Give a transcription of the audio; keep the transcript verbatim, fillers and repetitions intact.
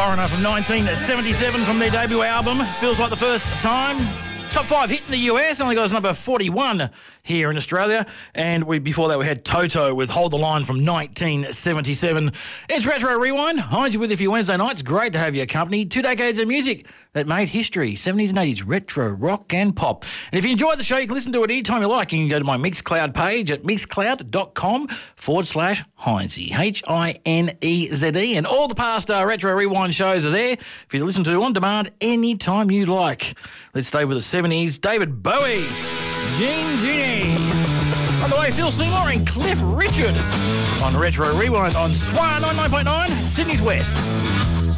Foreigner from nineteen seventy-seven from their debut album. Feels like the first time. Top five hit in the U S, only got us number forty-one here in Australia. And we before that we had Toto with Hold the Line from nineteen seventy-seven. It's Retro Rewind. Hines you with you for your Wednesday nights. Great to have your company. Two decades of music that made history, seventies and eighties, retro, rock and pop. And if you enjoyed the show, you can listen to it anytime you like. You can go to my Mixcloud page at mixcloud.com forward slash Hinesy, H I N E Z E. And all the past uh, Retro Rewind shows are there for you to listen to on demand anytime you like. Let's stay with the seventies. David Bowie, Gene Genie. On the way, Phil Seymour and Cliff Richard on Retro Rewind on Swan ninety-nine point nine, Sydney's West.